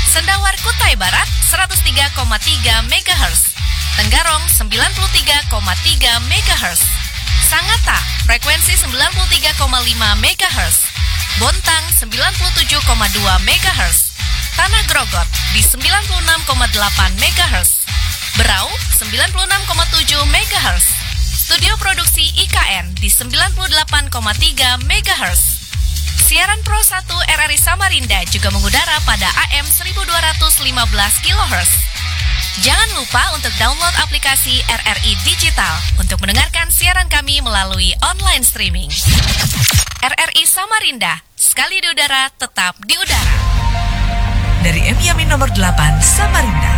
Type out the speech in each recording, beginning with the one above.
Sendawar Kutai Barat 103,3 MHz, Tenggarong 93,3 MHz, Sangatta frekuensi 93,5 MHz, Bontang 97,2 MHz, Tanah Grogot di 96,8 MHz, Berau 96,7 MHz, Studio Produksi IKN di 98,3 MHz. Siaran Pro 1 RRI Samarinda juga mengudara pada AM 1215 kHz. Jangan lupa untuk download aplikasi RRI Digital untuk mendengarkan siaran kami melalui online streaming. RRI Samarinda, sekali di udara, tetap di udara. Dari M Yamin nomor 8 Samarinda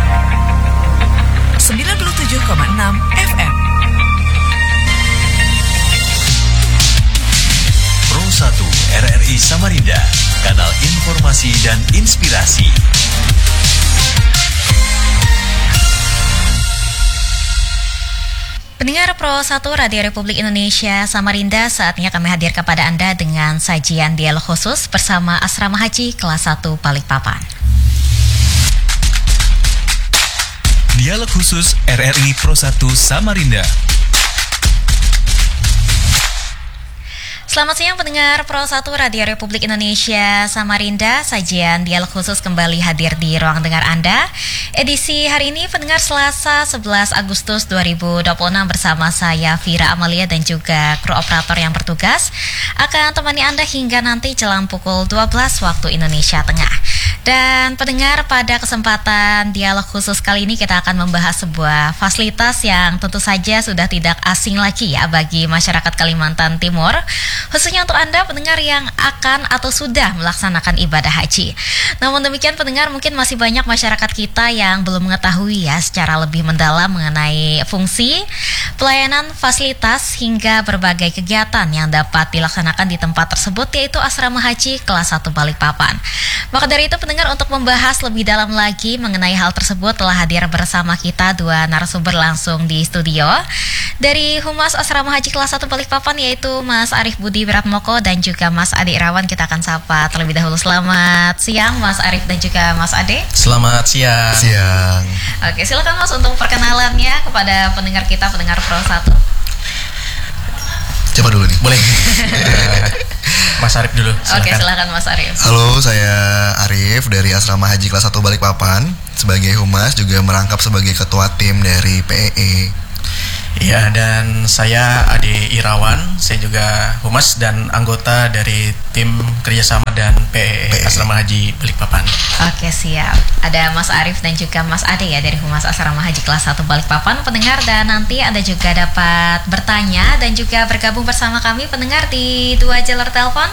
97,6 FM. Pro 1 RRI Samarinda, kanal informasi dan inspirasi. Pendengar Pro 1 Radio Republik Indonesia Samarinda, saatnya kami hadir kepada Anda dengan sajian dialog khusus bersama Asrama Haji Kelas 1 Balikpapan. Dialog khusus RRI Pro 1 Samarinda. Selamat siang pendengar Pro 1 Radio Republik Indonesia Samarinda. Sajian dialog khusus kembali hadir di ruang dengar Anda. Edisi hari ini pendengar Selasa 11 Agustus 2026 bersama saya Vira Amalia dan juga kru operator yang bertugas akan temani Anda hingga nanti jelang pukul 12 waktu Indonesia Tengah. Dan pendengar, pada kesempatan dialog khusus kali ini kita akan membahas sebuah fasilitas yang tentu saja sudah tidak asing lagi ya bagi masyarakat Kalimantan Timur, khususnya untuk Anda pendengar yang akan atau sudah melaksanakan ibadah haji. Namun demikian pendengar, mungkin masih banyak masyarakat kita yang belum mengetahui ya secara lebih mendalam mengenai fungsi, pelayanan, fasilitas hingga berbagai kegiatan yang dapat dilaksanakan di tempat tersebut, yaitu Asrama Haji Kelas 1 Balikpapan. Maka dari itu pendengar, untuk membahas lebih dalam lagi mengenai hal tersebut telah hadir bersama kita dua narasumber langsung di studio. Dari Humas Asrama Haji Kelas 1 Balikpapan, yaitu Mas Arief Budi Wiratmoko dan juga Mas Ade Irawan. Kita akan sapa terlebih dahulu. Selamat siang Mas Arief dan juga Mas Ade. Selamat siang. Oke, silakan Mas untuk perkenalannya kepada pendengar kita, pendengar Pro 1. Coba dulu nih. Boleh. Mas Arief dulu. Silakan. Oke, silakan Mas Arief. Halo, saya Arief dari Asrama Haji Kelas 1 Balikpapan. Sebagai humas juga merangkap sebagai ketua tim dari PEE. Ya, dan saya Ade Irawan, saya juga humas dan anggota dari tim kerjasama dan PEE Asrama Haji Balikpapan. Oke, siap. Ada Mas Arief dan juga Mas Ade ya dari Humas Asrama Haji Kelas 1 Balikpapan, pendengar, dan nanti Anda juga dapat bertanya dan juga bergabung bersama kami pendengar di dua jalur telepon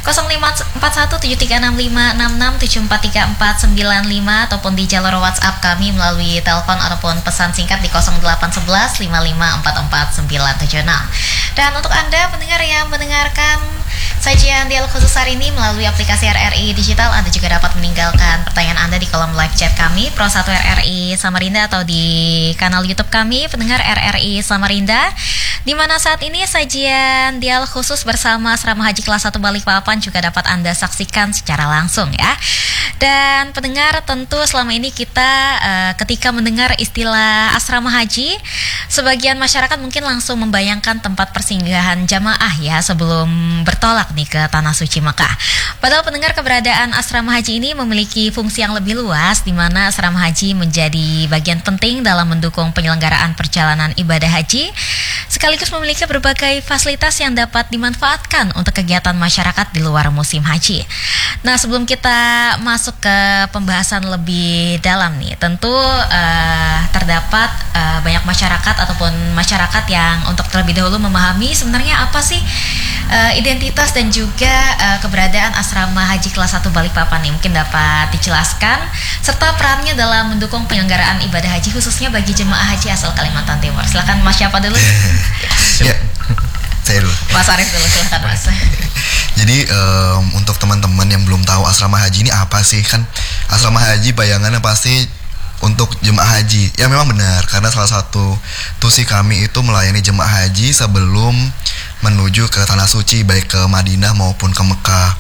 0541736566743495 ataupun di jalur WhatsApp kami melalui telepon ataupun pesan singkat di 081155444976. Dan untuk Anda pendengar yang mendengarkan sajian dialog khusus hari ini melalui aplikasi RRI Digital, Anda juga dapat meninggalkan pertanyaan Anda di kolom live chat kami Pro 1 RRI Samarinda atau di kanal YouTube kami pendengar RRI Samarinda, di mana saat ini sajian dialog khusus bersama Asrama Haji Kelas 1 Balikpapan juga dapat Anda saksikan secara langsung ya. Dan pendengar, tentu selama ini kita ketika mendengar istilah asrama haji, sebagian masyarakat mungkin langsung membayangkan tempat persinggahan jamaah ya sebelum bertolak nih ke Tanah Suci Mekah. Padahal pendengar, keberadaan asrama haji ini memiliki fungsi yang lebih luas, di mana asrama haji menjadi bagian penting dalam mendukung penyelenggaraan perjalanan ibadah haji, sekaligus memiliki berbagai fasilitas yang dapat dimanfaatkan untuk kegiatan masyarakat di luar musim haji. Nah, sebelum kita masuk ke pembahasan lebih dalam nih, tentu terdapat banyak masyarakat ataupun masyarakat yang untuk terlebih dahulu memahami sebenarnya apa sih identitas dan juga keberadaan Asrama Haji Kelas 1 Balikpapan nih, mungkin dapat dijelaskan serta perannya dalam mendukung penyelenggaraan ibadah haji khususnya bagi jemaah haji asal Kalimantan Timur. Silakan Mas, siapa dulu? Ya, saya dulu. Mas Arief dulu, silakan Mas. Jadi untuk teman-teman yang belum tahu asrama haji ini apa sih, kan asrama haji bayangannya pasti untuk jemaah haji. Ya memang benar, karena salah satu tusi kami itu melayani jemaah haji sebelum menuju ke Tanah Suci, baik ke Madinah maupun ke Mekah.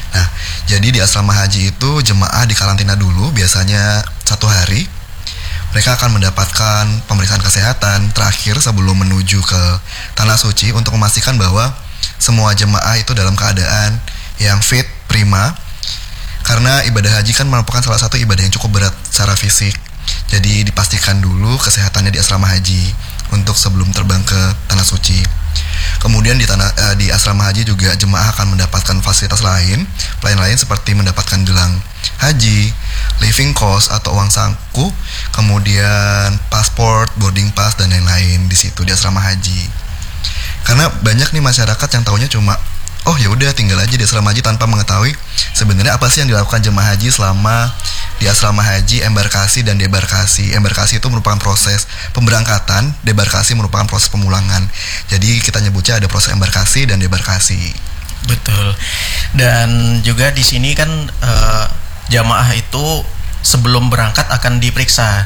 Nah, jadi di asrama haji itu jemaah dikarantina dulu, biasanya 1 hari. Mereka akan mendapatkan pemeriksaan kesehatan terakhir sebelum menuju ke Tanah Suci untuk memastikan bahwa semua jemaah itu dalam keadaan yang fit, prima. Karena ibadah haji kan merupakan salah satu ibadah yang cukup berat secara fisik. Jadi dipastikan dulu kesehatannya di asrama haji untuk sebelum terbang ke Tanah Suci. Kemudian di asrama haji juga jemaah akan mendapatkan fasilitas lain seperti mendapatkan gelang haji, living cost atau uang saku, kemudian paspor, boarding pass dan lain-lain di situ di asrama haji. Karena banyak nih masyarakat yang taunya cuma oh ya udah tinggal aja di asrama haji tanpa mengetahui sebenarnya apa sih yang dilakukan jemaah haji selama di asrama haji, embarkasi dan debarkasi. Embarkasi itu merupakan proses pemberangkatan, debarkasi merupakan proses pemulangan. Jadi kita nyebutnya ada proses embarkasi dan debarkasi. Betul. Dan juga di sini kan jamaah itu sebelum berangkat akan diperiksa.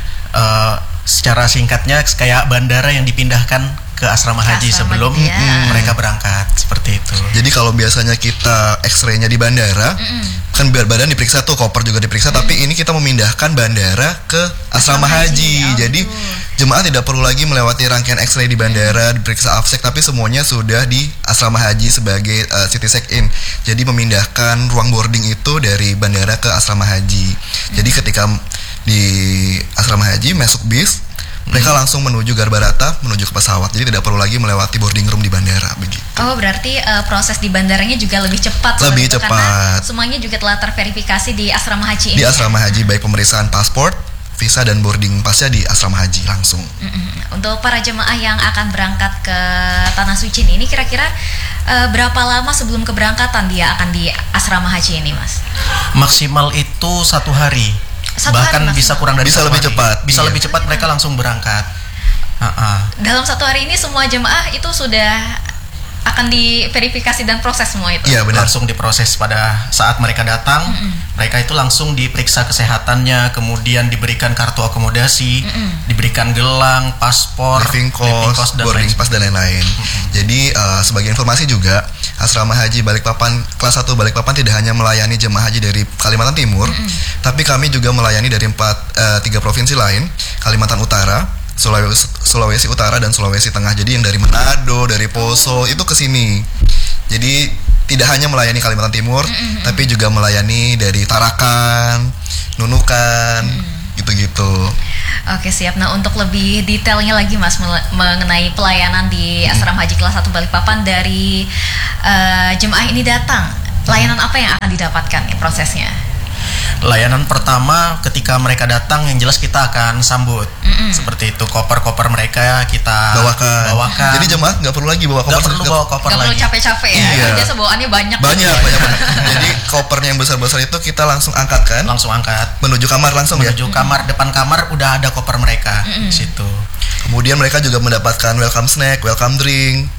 Secara singkatnya kayak bandara yang dipindahkan ke asrama haji sebelum mereka berangkat, seperti itu. Jadi kalau biasanya kita X-ray-nya di bandara, kan biar badan diperiksa tuh, koper juga diperiksa, tapi ini kita memindahkan bandara ke asrama haji. Jadi jemaah tidak perlu lagi melewati rangkaian X-ray di bandara, diperiksa afsek, tapi semuanya sudah di asrama haji sebagai city check-in. Jadi memindahkan ruang boarding itu dari bandara ke asrama haji. Jadi ketika di asrama haji masuk bis, mereka langsung menuju Garbarata, menuju ke pesawat. Jadi tidak perlu lagi melewati boarding room di bandara begitu. Oh, berarti proses di bandaranya juga lebih cepat. Lebih cepat. Karena semuanya juga telah terverifikasi di asrama haji ini. Di asrama haji, baik pemeriksaan paspor, visa dan boarding passnya di asrama haji langsung. Untuk para jemaah yang akan berangkat ke Tanah Suci ini kira-kira berapa lama sebelum keberangkatan dia akan di asrama haji ini, Mas? Maksimal itu 1 hari. Bahkan hari bisa kurang dari bisa lebih hari. cepat. Bisa lebih cepat, mereka langsung berangkat. Dalam 1 hari ini semua jemaah itu sudah akan diverifikasi dan proses semua itu. Iya, benar. Langsung diproses pada saat mereka datang. Mereka itu langsung diperiksa kesehatannya, kemudian diberikan kartu akomodasi, diberikan gelang, paspor, living cost, boarding pass dan lain-lain. Jadi sebagai informasi juga, asrama haji Balikpapan kelas 1 Balikpapan tidak hanya melayani jemaah haji dari Kalimantan Timur, tapi kami juga melayani dari 3 provinsi lain, Kalimantan Utara, Sulawesi Utara dan Sulawesi Tengah. Jadi yang dari Manado, dari Poso itu ke sini. Jadi tidak hanya melayani Kalimantan Timur, tapi juga melayani dari Tarakan, Nunukan, gitu-gitu. Oke, siap. Nah, untuk lebih detailnya lagi Mas mengenai pelayanan di asrama haji kelas 1 Balikpapan dari jemaah ini datang, layanan apa yang akan didapatkan ya prosesnya? Layanan pertama ketika mereka datang yang jelas kita akan sambut. Seperti itu, koper-koper mereka kita bawakan. Jadi jemaah nggak perlu lagi bawa koper. Nggak perlu capek-capek ya. Iya. Biasa bawaannya banyak. Jadi kopernya yang besar-besar itu kita langsung angkat kan? Langsung angkat. Menuju kamar langsung menuju kamar, depan kamar udah ada koper mereka di situ. Kemudian mereka juga mendapatkan welcome snack, welcome drink,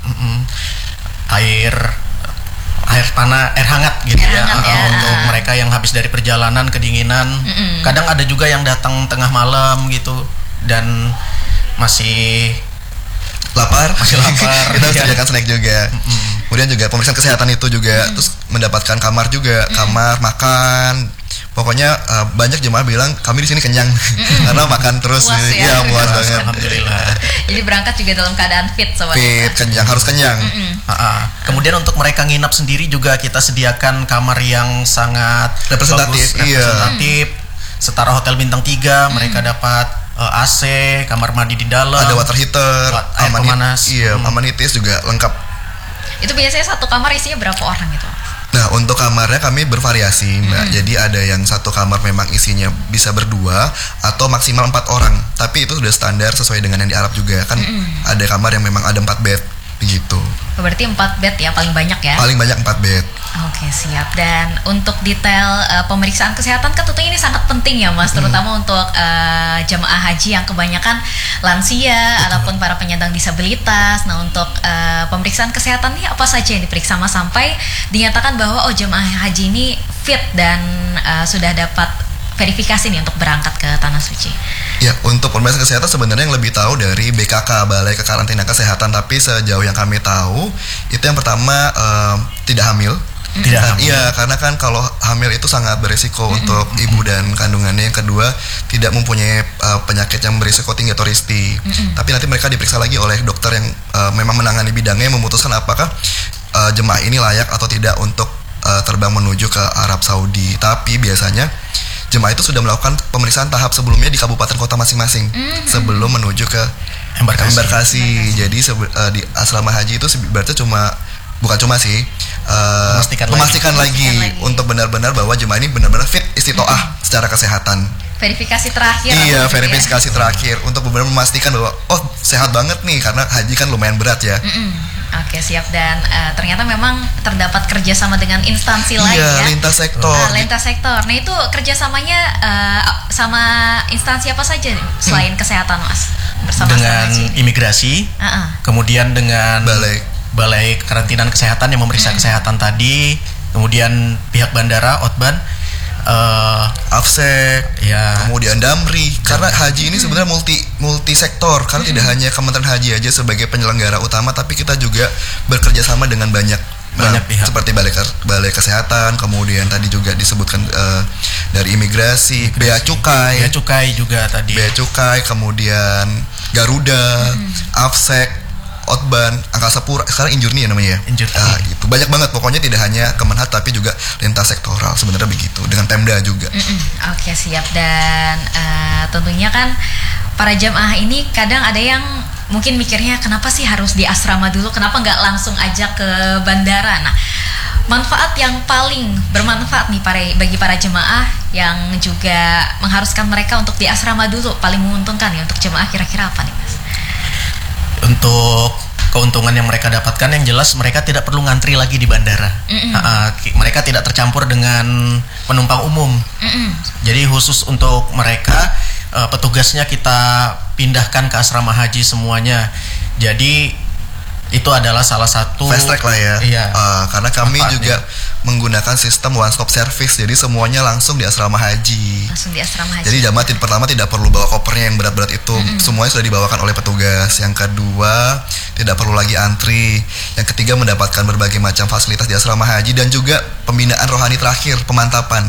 air hangat gitu ya. Untuk mereka yang habis dari perjalanan kedinginan. Kadang ada juga yang datang tengah malam gitu dan masih lapar. Kita sediakan snack juga. Kemudian juga pemeriksaan kesehatan itu juga, terus mendapatkan kamar juga, kamar makan. Pokoknya banyak jemaah bilang kami di sini kenyang karena makan terus. Puas banget. Alhamdulillah. Jadi berangkat juga dalam keadaan fit, sobat. Fit, kenyang, harus kenyang. Kemudian untuk mereka nginap sendiri juga kita sediakan kamar yang sangat representatif. Setara hotel bintang 3, mereka dapat AC, kamar mandi di dalam, ada water heater, air pemanas, amenities juga lengkap. Itu biasanya satu kamar isinya berapa orang gitu? Nah, untuk kamarnya kami bervariasi, Mbak. Jadi ada yang satu kamar memang isinya bisa berdua atau maksimal 4 orang. Tapi itu sudah standar sesuai dengan yang di Arab juga. Kan ada kamar yang memang ada 4 bed begitu. Berarti 4 bed ya paling banyak ya? Paling banyak 4 bed. Oke, siap. Dan untuk detail pemeriksaan kesehatan kan tentunya ini sangat penting ya Mas, terutama untuk jemaah haji yang kebanyakan lansia ataupun para penyandang disabilitas. Nah, untuk pemeriksaan kesehatan ini apa saja yang diperiksa Mas sampai dinyatakan bahwa jemaah haji ini fit dan sudah dapat verifikasi nih untuk berangkat ke Tanah Suci? Ya, untuk pemeriksaan kesehatan sebenarnya yang lebih tahu dari BKK, Balai Kekarantinaan Kesehatan. Tapi sejauh yang kami tahu, itu yang pertama tidak hamil. Tidak hamil. Iya, karena kan kalau hamil itu sangat berisiko untuk ibu dan kandungannya. Yang kedua, tidak mempunyai penyakit yang berisiko tinggi atau risti. Tapi nanti mereka diperiksa lagi oleh dokter yang memang menangani bidangnya, memutuskan apakah jemaah ini layak atau tidak untuk terbang menuju ke Arab Saudi. Tapi biasanya jemaah itu sudah melakukan pemeriksaan tahap sebelumnya di kabupaten kota masing-masing sebelum menuju ke embarkasi. Jadi di asrama haji itu berarti memastikan lagi untuk benar-benar bahwa jemaah ini benar-benar fit istitoah secara kesehatan. Verifikasi terakhir. Iya, verifikasi terakhir untuk benar-benar memastikan bahwa sehat banget nih, karena haji kan lumayan berat ya. Oke, siap. Dan ternyata memang terdapat kerjasama dengan instansi lain ya. Lintas sektor. Lintas sektor. Nah, itu kerjasamanya sama instansi apa saja selain kesehatan, Mas? Bersama dengan imigrasi, kemudian dengan balai karantina kesehatan yang memeriksa kesehatan tadi, kemudian pihak bandara, Otban, Afsek, ya, kemudian Damri. Karena haji ini sebenarnya multi sektor, karena tidak hanya Kementerian Haji aja sebagai penyelenggara utama, tapi kita juga bekerja sama dengan banyak pihak, seperti balai kesehatan, kemudian tadi juga disebutkan dari imigrasi, bea cukai juga tadi, bea cukai, kemudian Garuda, Afsek, Otban, Angkasa Pura, sekarang Injurni ya namanya ya. Gitu. Banyak banget, pokoknya tidak hanya Kemenhat tapi juga lintas sektoral, sebenarnya begitu, dengan Pemda juga. Oke, siap. Dan tentunya kan para jamaah ini kadang ada yang mungkin mikirnya, kenapa sih harus di asrama dulu, kenapa nggak langsung aja ke bandara. Nah, manfaat yang paling bermanfaat nih bagi para jemaah yang juga mengharuskan mereka untuk di asrama dulu, paling menguntungkan ya untuk jemaah, kira-kira apa nih, Mas? Untuk keuntungan yang mereka dapatkan, yang jelas mereka tidak perlu ngantri lagi di bandara. Mereka tidak tercampur dengan penumpang umum. Jadi khusus untuk mereka, petugasnya kita pindahkan ke asrama haji semuanya. Jadi itu adalah salah satu fast track lah ya. Iya, karena kami juga menggunakan sistem one stop service, jadi semuanya langsung di asrama haji. Jadi jamaah pertama tidak perlu bawa kopernya yang berat-berat itu, semuanya sudah dibawakan oleh petugas. Yang kedua, tidak perlu lagi antri. Yang ketiga, mendapatkan berbagai macam fasilitas di asrama haji dan juga pembinaan rohani terakhir, pemantapan.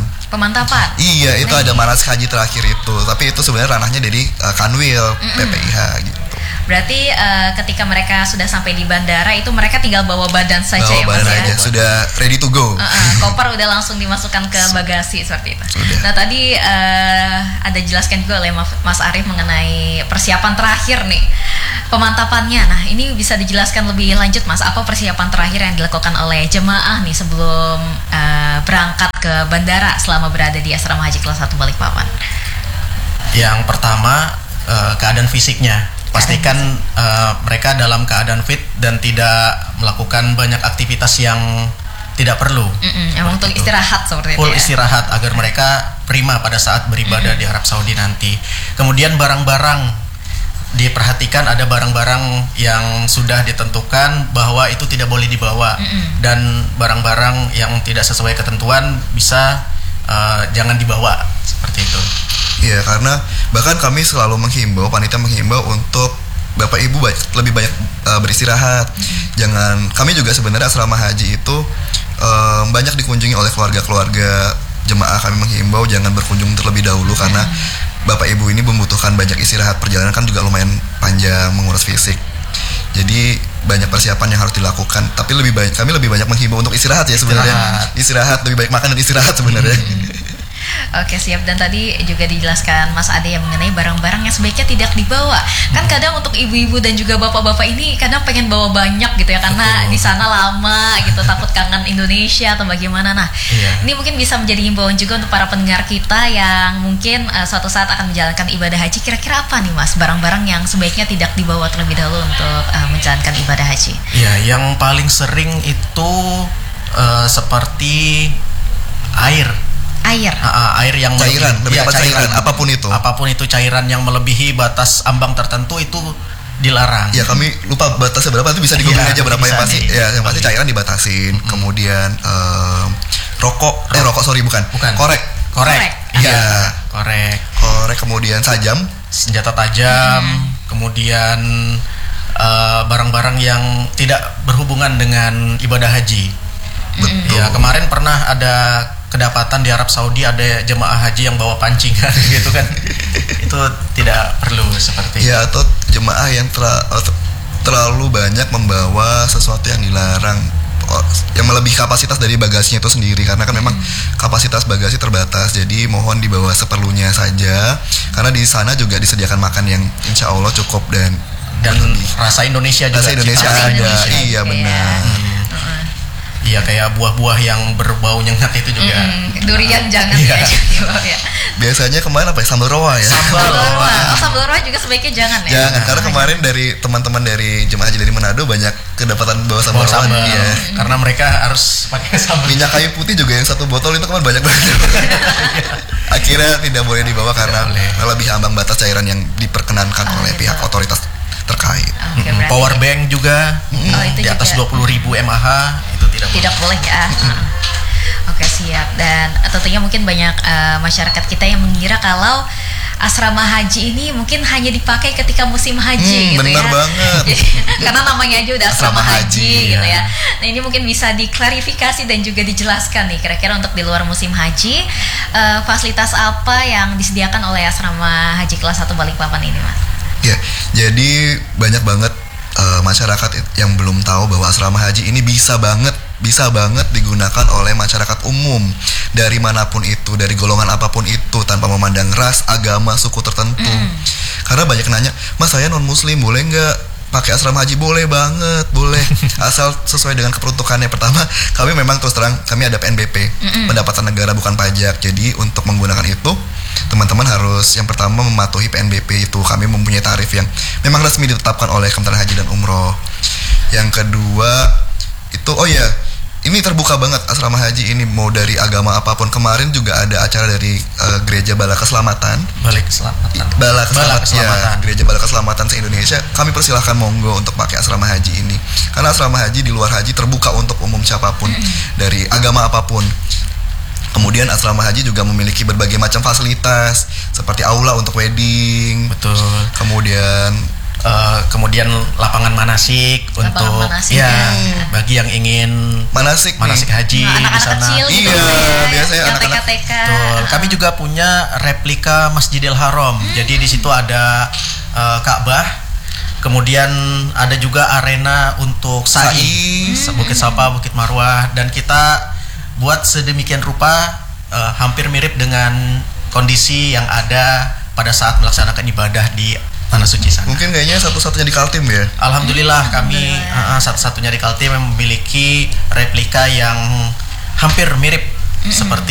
Iya, itu ada manasik haji terakhir itu. Tapi itu sebenarnya ranahnya dari Kanwil, PPIH gitu. Berarti ketika mereka sudah sampai di bandara itu mereka tinggal bawa badan saja ya, Mas ya? Sudah ready to go. Koper udah langsung dimasukkan ke bagasi seperti itu. Sudah. Nah, tadi ada jelaskan juga oleh Mas Arief mengenai persiapan terakhir nih, pemantapannya. Nah, ini bisa dijelaskan lebih lanjut, Mas, apa persiapan terakhir yang dilakukan oleh jemaah nih sebelum berangkat ke bandara selama berada di asrama haji kelas 1 Balikpapan? Yang pertama, keadaan fisiknya. Pastikan mereka dalam keadaan fit dan tidak melakukan banyak aktivitas yang tidak perlu. Emang untuk istirahat seperti itu. Full istirahat agar mereka prima pada saat beribadah di Arab Saudi nanti. Kemudian barang-barang, diperhatikan ada barang-barang yang sudah ditentukan bahwa itu tidak boleh dibawa, dan barang-barang yang tidak sesuai ketentuan bisa jangan dibawa, seperti itu. Iya, karena bahkan kami selalu menghimbau, panitia menghimbau untuk Bapak Ibu lebih banyak beristirahat. Kami juga sebenarnya asrama haji itu banyak dikunjungi oleh keluarga-keluarga jemaah. Kami menghimbau jangan berkunjung terlebih dahulu karena Bapak Ibu ini membutuhkan banyak istirahat. Perjalanan kan juga lumayan panjang, menguras fisik. Jadi banyak persiapan yang harus dilakukan. Tapi kami lebih banyak menghimbau untuk istirahat ya sebenarnya. Istirahat, lebih baik makan dan istirahat sebenarnya. Oke, siap. Dan tadi juga dijelaskan Mas Ade yang mengenai barang-barang yang sebaiknya tidak dibawa. Kan kadang untuk ibu-ibu dan juga bapak-bapak ini kadang pengen bawa banyak gitu ya, karena di sana lama gitu, takut kangen Indonesia atau bagaimana. Nah, ini mungkin bisa menjadi himbauan juga untuk para pendengar kita yang mungkin suatu saat akan menjalankan ibadah haji. Kira-kira apa nih, Mas, barang-barang yang sebaiknya tidak dibawa terlebih dahulu untuk menjalankan ibadah haji? Ya, yang paling sering itu seperti air yang cairan, apapun itu cairan yang melebihi batas ambang tertentu itu dilarang. Ya, kami lupa batasnya berapa, itu bisa di googling aja berapa yang pasti. Ya, yang pasti cairan dibatasin. Kemudian rokok, bukan. Korek. Iya, korek. Kemudian senjata tajam, kemudian barang-barang yang tidak berhubungan dengan ibadah haji. Betul. Ya, kemarin pernah ada kedapatan di Arab Saudi ada jemaah haji yang bawa pancing kan gitu kan. Itu tidak perlu seperti itu. Ya, atau jemaah yang terlalu banyak membawa sesuatu yang dilarang, yang melebihi kapasitas dari bagasinya itu sendiri, karena kan memang kapasitas bagasi terbatas. Jadi mohon dibawa seperlunya saja, karena di sana juga disediakan makan yang insya Allah cukup dan rasa Indonesia juga. Rasa Indonesia cita ada. Indonesia. Iya benar. Iya, kayak buah-buah yang berbau nyengat itu juga. Durian jangan Iya. ya. Biasanya kemarin apa ya? Sambal roa ya? Sambal roa. Sambal roa juga sebaiknya jangan ya. Jangan, karena kemarin dari teman-teman dari jemaah haji dari Manado banyak kedapatan bawa sambal Bawa roa. sambal. Iya. Karena mereka harus pakai sambal. Minyak kayu putih juga yang satu botol itu kemarin banyak banget. Akhirnya tidak boleh dibawa karena lebih ambang batas cairan yang diperkenankan oleh gitu. pihak otoritas terkait. Oke, berarti Power bank juga itu di atas juga 20.000 mAh itu tidak boleh ya. Oke, siap. Dan tentunya mungkin banyak masyarakat kita yang mengira kalau asrama haji ini mungkin hanya dipakai ketika musim haji gitu benar ya. banget. Karena namanya aja udah asrama Asrama haji haji, gitu ya. ya. Nah, ini mungkin bisa diklarifikasi dan juga dijelaskan nih kira-kira untuk di luar musim haji fasilitas apa yang disediakan oleh asrama haji kelas 1 Balikpapan ini, Mas? Ya, jadi banyak banget masyarakat yang belum tahu bahwa asrama haji ini bisa banget digunakan oleh masyarakat umum dari manapun itu, dari golongan apapun itu, tanpa memandang ras, agama, suku tertentu. Karena banyak nanya, Mas saya non muslim boleh nggak pakai asrama haji? Boleh banget, boleh, asal sesuai dengan keperuntukannya. Pertama, kami memang terus terang kami ada PNBP, pendapatan negara bukan pajak. Jadi untuk menggunakan itu teman-teman harus yang pertama mematuhi PNBP itu. Kami mempunyai tarif yang memang resmi ditetapkan oleh Kementerian Haji dan Umroh. Yang kedua itu, ini terbuka banget asrama haji ini, mau dari agama apapun. Kemarin juga ada acara dari Gereja Bala Keselamatan. Bala Keselamatan. Ya, Gereja Bala Keselamatan se-Indonesia. Kami persilahkan monggo untuk pakai asrama haji ini. Karena asrama haji di luar haji terbuka untuk umum siapapun dari agama apapun. Kemudian asrama haji juga memiliki berbagai macam fasilitas seperti aula untuk wedding. Betul. Kemudian lapangan manasik untuk manasik, bagi yang ingin manasik haji anak-anak di sana. kecil gitu Iya, ya, biasanya yang anak-anak. TK-TK. Betul. Kami juga punya replika Masjidil Haram. Jadi di situ ada Ka'bah. Kemudian ada juga arena untuk sa'i, Bukit Safa, Bukit Marwah, dan kita buat sedemikian rupa hampir mirip dengan kondisi yang ada pada saat melaksanakan ibadah di Tanah Suci sana. Mungkin kayaknya satu-satunya di Kaltim ya. Alhamdulillah kami satu-satunya di Kaltim yang memiliki replika yang hampir mirip seperti